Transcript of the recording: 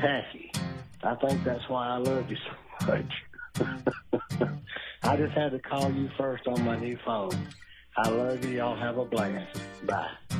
tacky. I think that's why I love you so much. I just had to call you first on my new phone. I love you. Y'all have a blast. Bye.